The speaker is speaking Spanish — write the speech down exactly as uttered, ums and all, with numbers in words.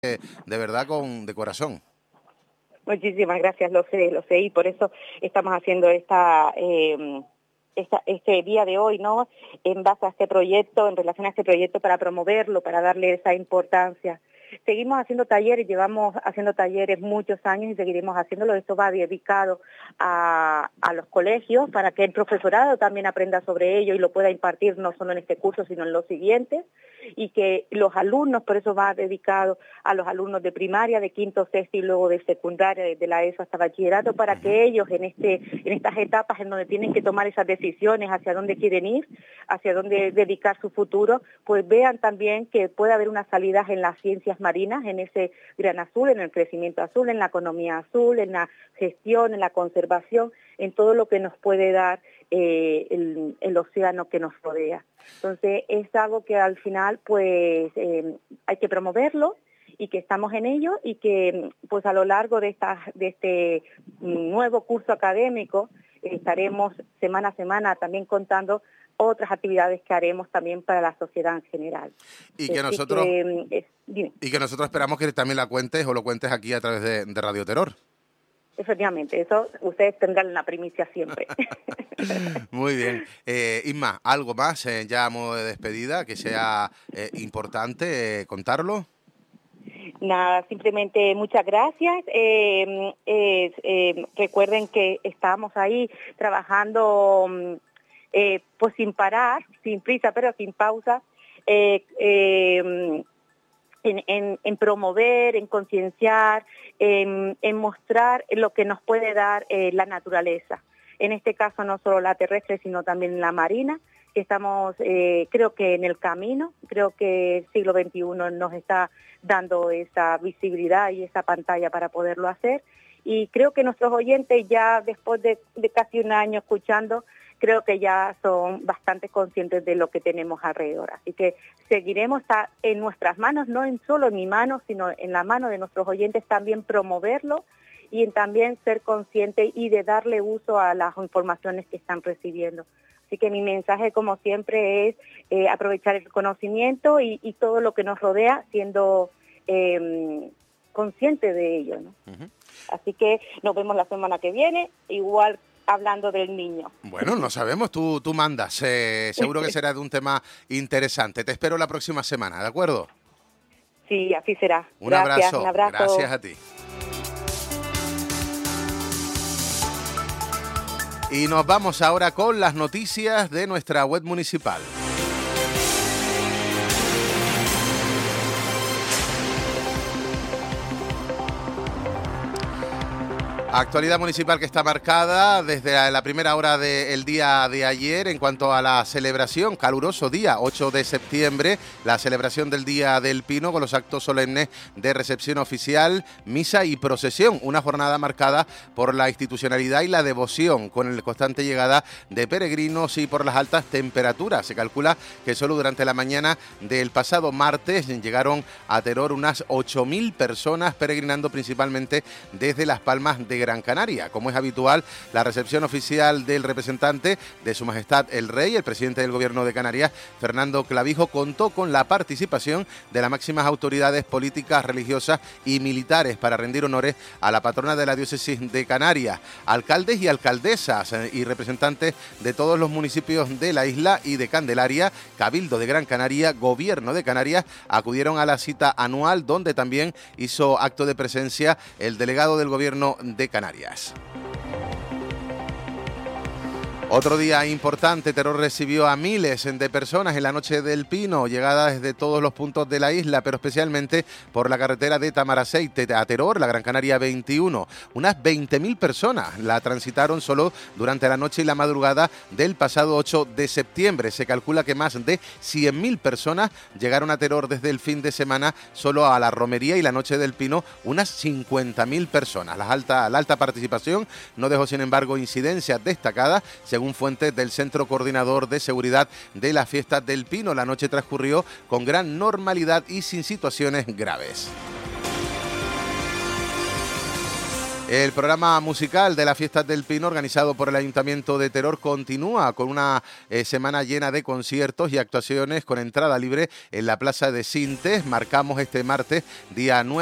de, de verdad con de corazón. Muchísimas gracias, lo sé, lo sé, y por eso estamos haciendo esta, eh, esta este día de hoy, ¿no? En base a este proyecto, en relación a este proyecto, para promoverlo, para darle esa importancia. Seguimos haciendo talleres, llevamos haciendo talleres muchos años y seguiremos haciéndolo. Esto va dedicado a, a los colegios para que el profesorado también aprenda sobre ello y lo pueda impartir no solo en este curso, sino en los siguientes, y que los alumnos, por eso va dedicado a los alumnos de primaria, de quinto, sexto y luego de secundaria, desde la ESO hasta bachillerato, para que ellos en este en estas etapas en donde tienen que tomar esas decisiones hacia dónde quieren ir, hacia dónde dedicar su futuro, pues vean también que puede haber unas salidas en las ciencias marinas, en ese gran azul, en el crecimiento azul, en la economía azul, en la gestión, en la conservación, en todo lo que nos puede dar eh, el, el océano que nos rodea. Entonces es algo que al final pues eh, hay que promoverlo y que estamos en ello y que pues a lo largo de, esta, de este nuevo curso académico eh, estaremos semana a semana también contando otras actividades que haremos también para la sociedad en general. Y que, Así nosotros, que, eh, y que nosotros esperamos que también la cuentes o lo cuentes aquí a través de, de Radio Terror. Efectivamente, eso ustedes tendrán la primicia siempre. Muy bien. Eh, Isma, ¿algo más eh, ya a modo de despedida que sea eh, importante eh, contarlo? Nada, simplemente muchas gracias. Eh, eh, eh, recuerden que estamos ahí trabajando eh, pues sin parar, sin prisa, pero sin pausa, eh, eh, En, en, en promover, en concienciar, en, en mostrar lo que nos puede dar eh, la naturaleza. En este caso no solo la terrestre, sino también la marina, que estamos eh, creo que en el camino, creo que el siglo veintiuno nos está dando esa visibilidad y esa pantalla para poderlo hacer. Y creo que nuestros oyentes ya después de, de casi un año escuchando, creo que ya son bastante conscientes de lo que tenemos alrededor. Así que seguiremos a, en nuestras manos, no en solo en mi mano, sino en la mano de nuestros oyentes también promoverlo y en también ser conscientes y de darle uso a las informaciones que están recibiendo. Así que mi mensaje, como siempre, es eh, aprovechar el conocimiento y, y todo lo que nos rodea, siendo eh, consciente de ello, ¿no? Uh-huh. Así que nos vemos la semana que viene, igual hablando del niño. Bueno, no sabemos, tú, tú mandas. Eh, seguro que será de un tema interesante. Te espero la próxima semana, ¿de acuerdo? Sí, así será. Un Gracias, abrazo. Un abrazo. Gracias a ti. Y nos vamos ahora con las noticias de nuestra web municipal. Actualidad municipal que está marcada desde la primera hora del día de ayer en cuanto a la celebración, caluroso día, ocho de septiembre, la celebración del Día del Pino con los actos solemnes de recepción oficial, misa y procesión, una jornada marcada por la institucionalidad y la devoción, con la constante llegada de peregrinos y por las altas temperaturas. Se calcula que solo durante la mañana del pasado martes llegaron a Teror unas ocho mil personas peregrinando principalmente desde Las Palmas de Gran Canaria. Como es habitual, la recepción oficial del representante de Su Majestad el Rey, el presidente del Gobierno de Canarias, Fernando Clavijo, contó con la participación de las máximas autoridades políticas, religiosas y militares para rendir honores a la patrona de la diócesis de Canarias, alcaldes y alcaldesas y representantes de todos los municipios de la isla y de Candelaria, Cabildo de Gran Canaria, Gobierno de Canarias, acudieron a la cita anual donde también hizo acto de presencia el delegado del Gobierno de Canarias. Otro día importante, Teror recibió a miles de personas en la Noche del Pino, llegada desde todos los puntos de la isla, pero especialmente por la carretera de Tamaraceite a Teror, la Gran Canaria veintiuno. Unas veinte mil personas la transitaron solo durante la noche y la madrugada del pasado ocho de septiembre. Se calcula que más de cien mil personas llegaron a Teror desde el fin de semana, solo a la romería y la Noche del Pino, unas cincuenta mil personas. La alta, la alta participación no dejó, sin embargo, incidencias destacadas, según Según fuentes del Centro Coordinador de Seguridad de la Fiesta del Pino. La noche transcurrió con gran normalidad y sin situaciones graves. El programa musical de las Fiestas del Pino, organizado por el Ayuntamiento de Teror, continúa con una eh, semana llena de conciertos y actuaciones con entrada libre en la Plaza de Sintes. Marcamos este martes, día nueve.